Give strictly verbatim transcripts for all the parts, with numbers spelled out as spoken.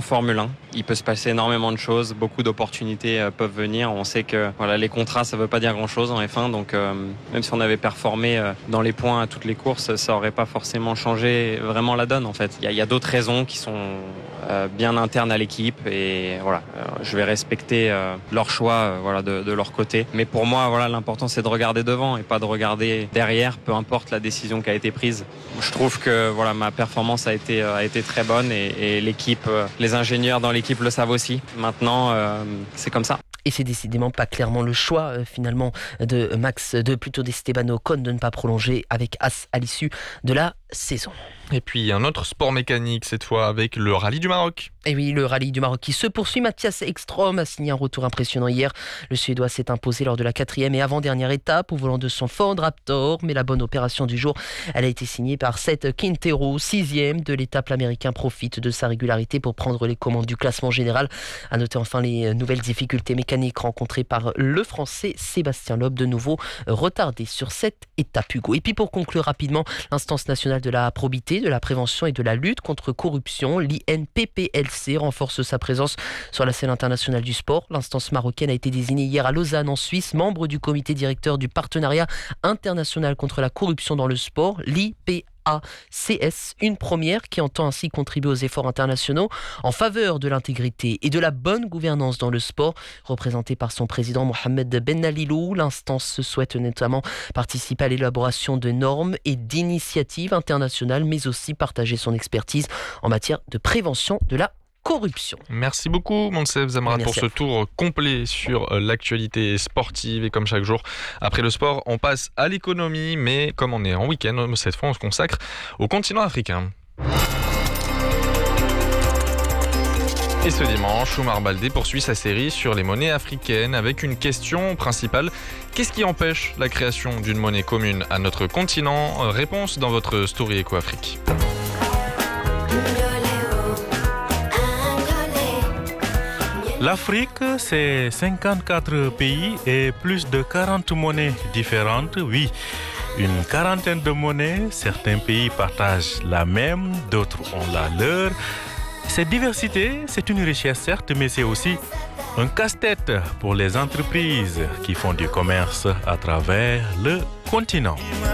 Formule un. Il peut se passer énormément de choses, beaucoup d'opportunités euh, peuvent venir. On sait que voilà, les contrats, ça ne veut pas dire grand-chose en F un, donc euh, même si on avait performé euh, dans les points à toutes les courses, ça n'aurait pas forcément changé vraiment la donne en fait. Il y a, il y a d'autres raisons qui sont euh, bien internes à l'équipe et voilà, euh, je vais respecter euh, leur choix euh, voilà, de, de leur côté. Mais pour moi, voilà, l'important c'est de regarder devant et pas de regarder derrière, peu importe la décision qui a été prise. Je trouve que voilà, ma performance a été, euh, a été très bonne et, et l'équipe, euh, les ingénieurs dans l'équipe le savent aussi. Maintenant, euh, c'est comme ça. Et c'est décidément pas clairement le choix euh, finalement de Max, de plutôt d'Esteban Ocon de ne pas prolonger avec As à l'issue de la saison. Et puis un autre sport mécanique cette fois avec le rallye du Maroc. Et oui, le rallye du Maroc qui se poursuit. Mathias Ekström a signé un retour impressionnant hier. Le Suédois s'est imposé lors de la quatrième et avant-dernière étape au volant de son Ford Raptor. Mais la bonne opération du jour, elle a été signée par Seth Quintero, sixième de l'étape. L'Américain profite de sa régularité pour prendre les commandes du classement général. À noter enfin les nouvelles difficultés mécaniques rencontrées par le Français Sébastien Loeb, de nouveau retardé sur cette étape, Hugo. Et puis pour conclure rapidement, l'instance nationale de la probité, de la prévention et de la lutte contre corruption, l'I N P P L C, renforce sa présence sur la scène internationale du sport. L'instance marocaine a été désignée hier à Lausanne en Suisse, membre du comité directeur du partenariat international contre la corruption dans le sport, l'I P A C S, une première qui entend ainsi contribuer aux efforts internationaux en faveur de l'intégrité et de la bonne gouvernance dans le sport. Représentée par son président Mohamed Ben Alilou, l'instance souhaite notamment participer à l'élaboration de normes et d'initiatives internationales, mais aussi partager son expertise en matière de prévention de la corruption. Merci beaucoup Moncef Zamrat pour ce tour complet sur l'actualité sportive. Et comme chaque jour, après le sport, on passe à l'économie. Mais comme on est en week-end, cette fois on se consacre au continent africain. Et ce dimanche, Oumar Baldé poursuit sa série sur les monnaies africaines avec une question principale. Qu'est-ce qui empêche la création d'une monnaie commune à notre continent ? Réponse dans votre Story Eco Afrique. L'Afrique, c'est cinquante-quatre pays et plus de quarante monnaies différentes. Oui, une quarantaine de monnaies. Certains pays partagent la même, d'autres ont la leur. Cette diversité, c'est une richesse certes, mais c'est aussi un casse-tête pour les entreprises qui font du commerce à travers le continent.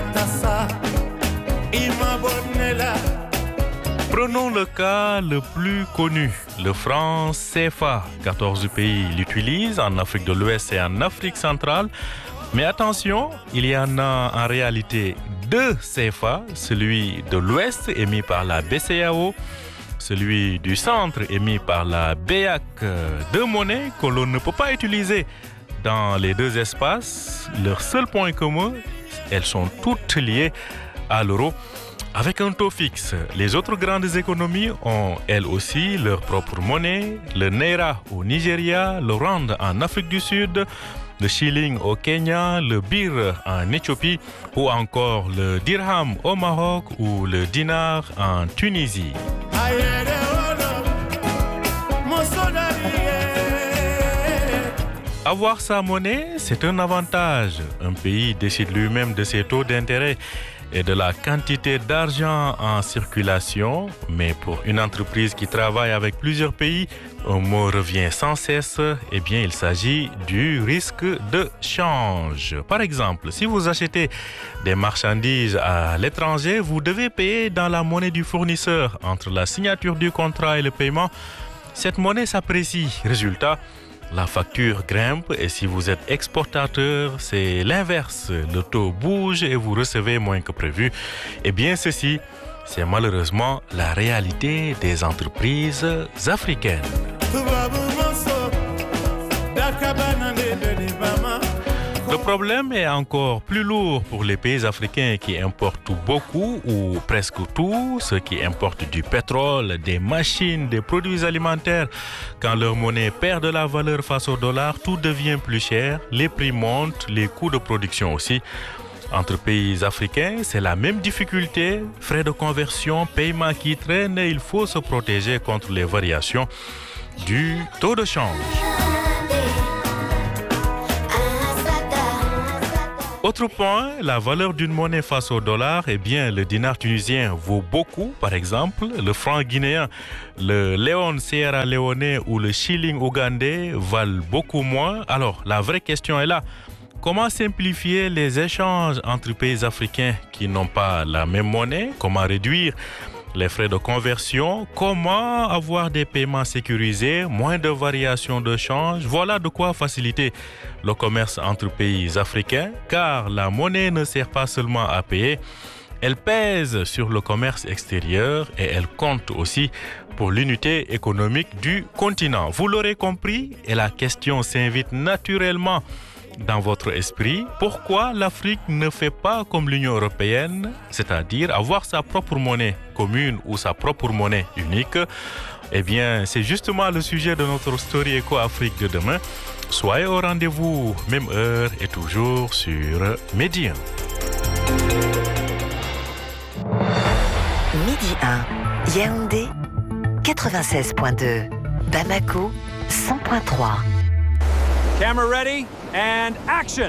Prenons le cas le plus connu, le franc C F A. quatorze pays l'utilisent en Afrique de l'Ouest et en Afrique centrale. Mais attention, il y en a en réalité deux C F A. Celui de l'Ouest émis par la B C A O, celui du centre émis par la B E A C. Deux monnaies que l'on ne peut pas utiliser dans les deux espaces. Leur seul point commun, elles sont toutes liées à l'euro, avec un taux fixe. Les autres grandes économies ont elles aussi leur propre monnaie, le Naira au Nigeria, le Rand en Afrique du Sud, le Shilling au Kenya, le Bir en Éthiopie ou encore le Dirham au Maroc ou le Dinar en Tunisie. Avoir sa monnaie, c'est un avantage. Un pays décide lui-même de ses taux d'intérêt et de la quantité d'argent en circulation. Mais pour une entreprise qui travaille avec plusieurs pays, un mot revient sans cesse. Eh bien, il s'agit du risque de change. Par exemple, si vous achetez des marchandises à l'étranger, vous devez payer dans la monnaie du fournisseur. Entre la signature du contrat et le paiement, cette monnaie s'apprécie. Résultat, la facture grimpe et si vous êtes exportateur, c'est l'inverse. Le taux bouge et vous recevez moins que prévu. Eh bien, ceci, c'est malheureusement la réalité des entreprises africaines. Le problème est encore plus lourd pour les pays africains qui importent beaucoup ou presque tout, ceux qui importent du pétrole, des machines, des produits alimentaires. Quand leur monnaie perd de la valeur face au dollar, tout devient plus cher, les prix montent, les coûts de production aussi. Entre pays africains, c'est la même difficulté, frais de conversion, paiement qui traînent et il faut se protéger contre les variations du taux de change. Autre point, la valeur d'une monnaie face au dollar, eh bien, le dinar tunisien vaut beaucoup. Par exemple, le franc guinéen, le léon sierra-léonais ou le shilling ougandais valent beaucoup moins. Alors, la vraie question est là. Comment simplifier les échanges entre pays africains qui n'ont pas la même monnaie? Comment réduire les frais de conversion? Comment avoir des paiements sécurisés, moins de variations de change? Voilà de quoi faciliter le commerce entre pays africains, car la monnaie ne sert pas seulement à payer, elle pèse sur le commerce extérieur et elle compte aussi pour l'unité économique du continent. Vous l'aurez compris, et la question s'invite naturellement dans votre esprit. Pourquoi l'Afrique ne fait pas comme l'Union européenne, c'est-à-dire avoir sa propre monnaie commune ou sa propre monnaie unique? Eh bien, c'est justement le sujet de notre Story Eco Afrique de demain. Soyez au rendez-vous, même heure et toujours sur Midi un. Midi un, Yaoundé quatre-vingt-seize virgule deux, Bamako cent virgule trois. Camera ready and action.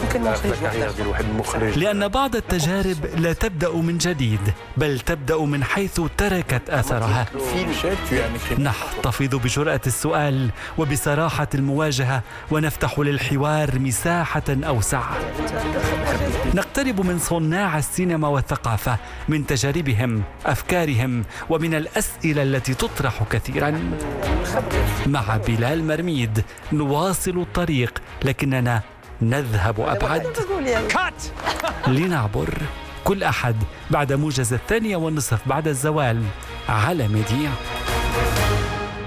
لأن بعض التجارب لا تبدأ من جديد بل تبدأ من حيث تركت أثرها. نحتفظ بجرأة السؤال وبصراحة المواجهة ونفتح للحوار مساحة أوسع. نقترب من صناع السينما والثقافة، من تجاربهم، أفكارهم ومن الأسئلة التي تطرح كثيرا. مع بلال مرميد نواصل الطريق لكننا نذهب أبعد لنعبر كل أحد بعد موجز الثانية والنصف بعد الزوال على ميديا.